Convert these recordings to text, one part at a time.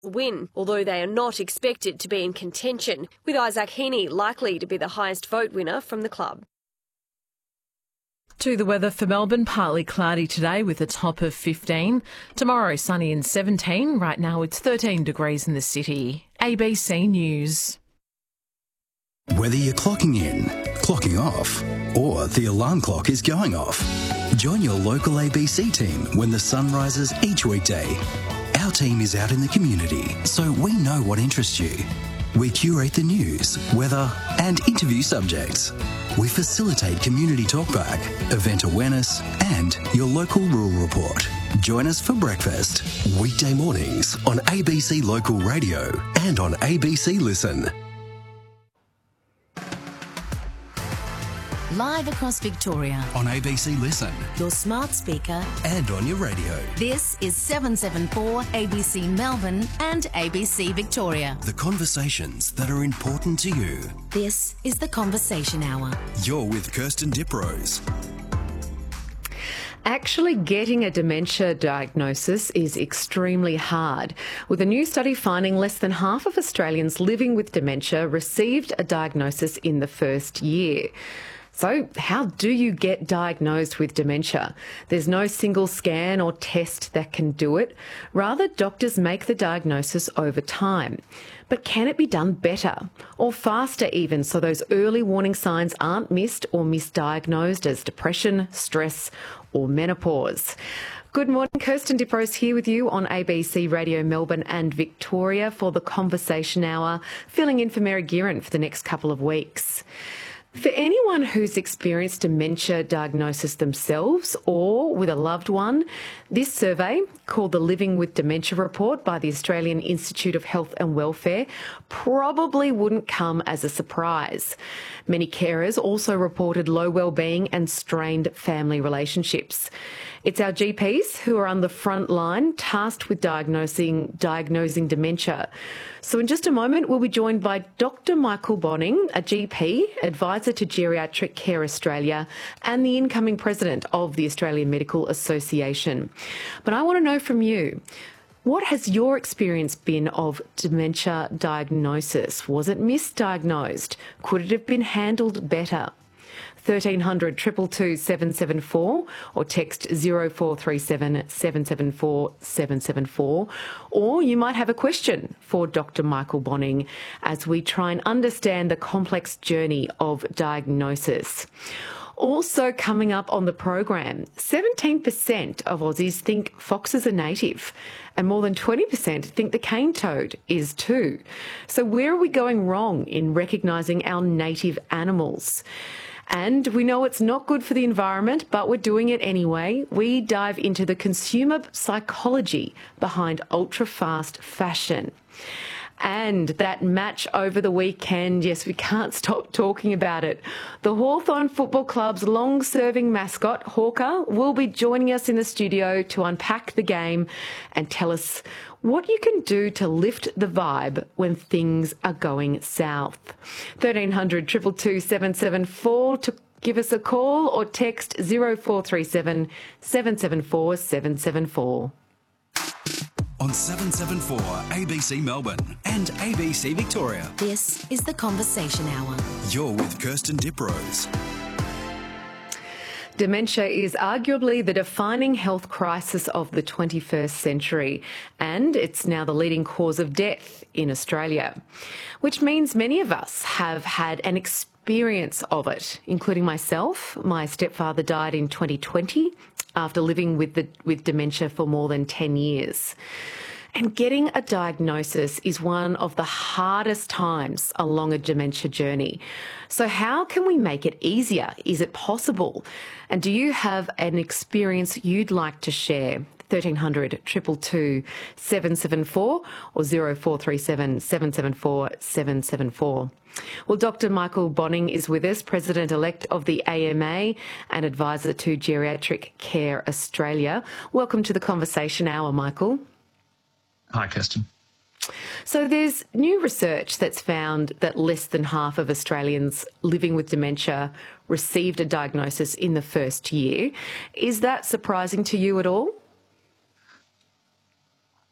win, although they are not expected to be in contention, with Isaac Heaney likely to be the highest vote winner from the club. To the weather for Melbourne, partly cloudy today with a top of 15. Tomorrow, sunny and 17. Right now it's 13 degrees in the city. ABC News. Whether you're clocking in, clocking off, or the alarm clock is going off, join your local ABC team when the sun rises each weekday. Our team is out in the community, so we know what interests you. We curate the news, weather, and interview subjects. We facilitate community talkback, event awareness, and your local rural report. Join us for breakfast, weekday mornings on ABC Local Radio and on ABC Listen. Live across Victoria. On ABC Listen. Your smart speaker. And on your radio. This is 774 ABC Melbourne and ABC Victoria. The conversations that are important to you. This is The Conversation Hour. You're with Kirsten Diprose. Actually getting a dementia diagnosis is extremely hard, with a new study finding less than half of Australians living with dementia received a diagnosis in the first year. So how do you get diagnosed with dementia? There's no single scan or test that can do it. Rather, doctors make the diagnosis over time. But can it be done better or faster even, so those early warning signs aren't missed or misdiagnosed as depression, stress or menopause? Good morning, Kirsten Diprose here with you on ABC Radio Melbourne and Victoria for The Conversation Hour, filling in for Mary Guerin for the next couple of weeks. For anyone who's experienced dementia diagnosis themselves or with a loved one, this survey, called the Living with Dementia Report by the Australian Institute of Health and Welfare, probably wouldn't come as a surprise. Many carers also reported low well-being and strained family relationships. It's our GPs who are on the front line, tasked with diagnosing dementia. So in just a moment, we'll be joined by Dr. Michael Bonning, a GP, advisor to Geriatric Care Australia, and the incoming president of the Australian Medical Association. But I want to know from you, what has your experience been of dementia diagnosis? Was it misdiagnosed? Could it have been handled better? 1300 222 774 or text 0437 774 774, or you might have a question for Dr. Michael Bonning as we try and understand the complex journey of diagnosis. Also coming up on the program, 17% of Aussies think foxes are native and more than 20% think the cane toad is too. So where are we going wrong in recognising our native animals? And we know it's not good for the environment, but we're doing it anyway. We dive into the consumer psychology behind ultra-fast fashion. And that match over the weekend, yes, we can't stop talking about it. The Hawthorn Football Club's long-serving mascot, Hawker, will be joining us in the studio to unpack the game and tell us what you can do to lift the vibe when things are going south. 1300 222 774 to give us a call or text 0437 774 774. On 774 ABC Melbourne and ABC Victoria. This is The Conversation Hour. You're with Kirsten Diprose. Dementia is arguably the defining health crisis of the 21st century, and it's now the leading cause of death in Australia, which means many of us have had an experience of it, including myself. My stepfather died in 2020 after living with dementia for more than 10 years. And getting a diagnosis is one of the hardest times along a dementia journey. So how can we make it easier? Is it possible? And do you have an experience you'd like to share? 1300 222 774 or 0437 774 774. Well, Dr. Michael Bonning is with us, President-elect of the AMA and advisor to Geriatric Care Australia. Welcome to the Conversation Hour, Michael. Hi, Kirsten. So there's new research that's found that less than half of Australians living with dementia received a diagnosis in the first year. Is that surprising to you at all?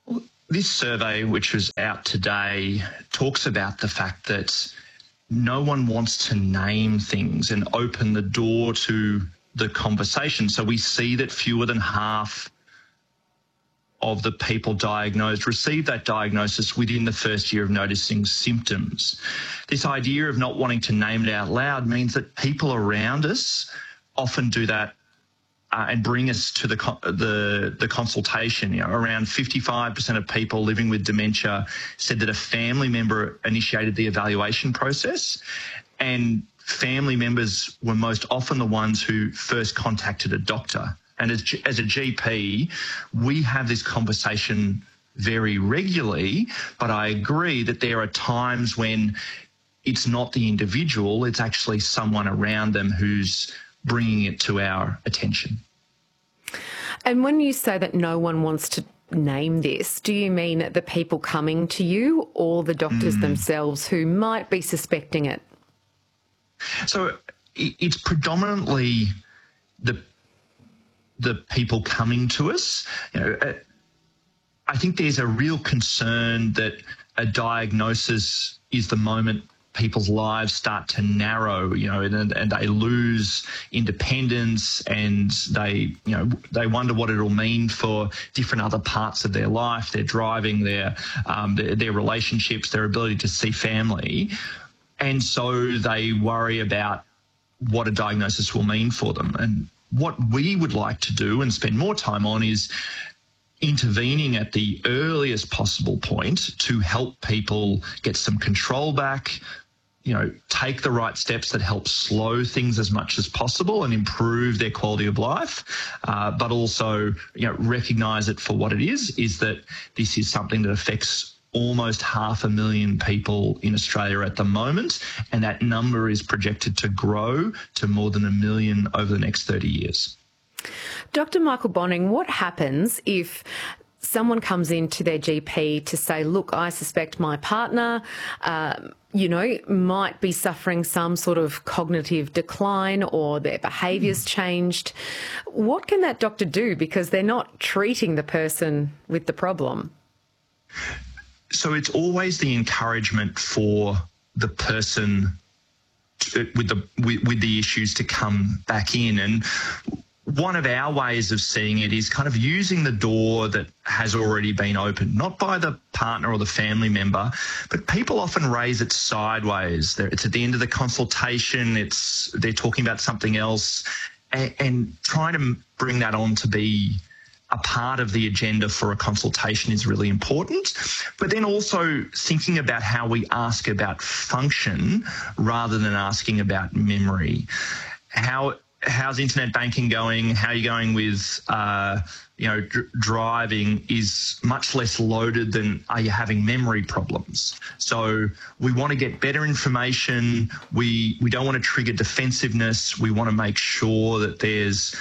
This survey, which was out today, talks about the fact that no one wants to name things and open the door to the conversation. So we see that fewer than half of the people diagnosed receive that diagnosis within the first year of noticing symptoms. This idea of not wanting to name it out loud means that people around us often do that and bring us to the consultation. You know, around 55% of people living with dementia said that a family member initiated the evaluation process, and family members were most often the ones who first contacted a doctor. And as a GP, we have this conversation very regularly, but I agree that there are times when it's not the individual, it's actually someone around them who's bringing it to our attention. And when you say that no one wants to name this, do you mean the people coming to you or the doctors themselves who might be suspecting it? So it's predominantly the people coming to us. You know, I think there's a real concern that a diagnosis is the moment people's lives start to narrow, you know, and they lose independence, and they wonder what it'll mean for different other parts of their life, their driving, their relationships, their ability to see family. And so they worry about what a diagnosis will mean for them. And what we would like to do and spend more time on is intervening at the earliest possible point to help people get some control back, you know, take the right steps that help slow things as much as possible and improve their quality of life, but also, you know, recognise it for what it is that this is something that affects almost 500,000 people in Australia at the moment, and that number is projected to grow to more than 1 million over the next 30 years. Dr. Michael Bonning, what happens if someone comes into their GP to say, look, I suspect my partner, might be suffering some sort of cognitive decline or their behaviour's changed? What can that doctor do, because they're not treating the person with the problem? So it's always the encouragement for the person with the issues to come back in. And one of our ways of seeing it is kind of using the door that has already been opened, not by the partner or the family member, but people often raise it sideways. It's at the end of the consultation, they're talking about something else, and trying to bring that on to be a part of the agenda for a consultation is really important. But then also thinking about how we ask about function rather than asking about memory. How's internet banking going? How are you going with, driving is much less loaded than are you having memory problems. So we want to get better information. We don't want to trigger defensiveness. We want to make sure that there's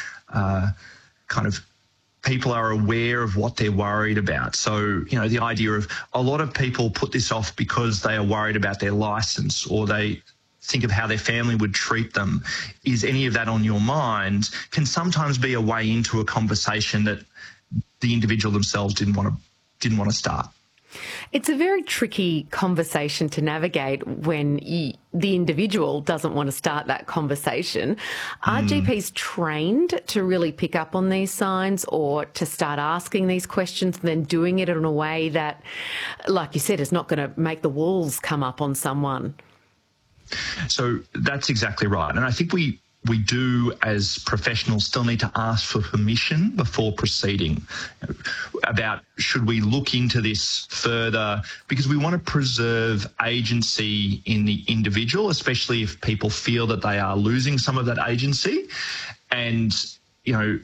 people are aware of what they're worried about. So, you know, the idea of a lot of people put this off because they are worried about their license or they think of how their family would treat them. Is any of that on your mind? Can sometimes be a way into a conversation that the individual themselves didn't want to start. It's a very tricky conversation to navigate when the individual doesn't want to start that conversation. Are GPs trained to really pick up on these signs or to start asking these questions and then doing it in a way that, like you said, is not going to make the walls come up on someone? So that's exactly right. And I think we do, as professionals, still need to ask for permission before proceeding about should we look into this further, because we want to preserve agency in the individual, especially if people feel that they are losing some of that agency. And, you know,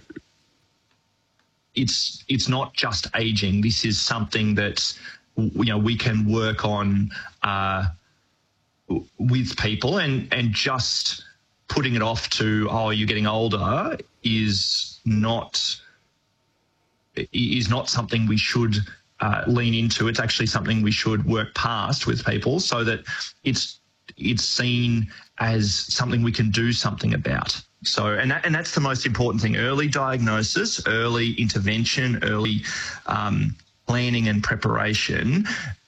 it's not just aging. This is something that, you know, we can work on with people, and just putting it off to, oh, you're getting older is not something we should lean into. It's actually something we should work past with people so that it's seen as something we can do something about. So, and that's the most important thing: early diagnosis, early intervention, early planning and preparation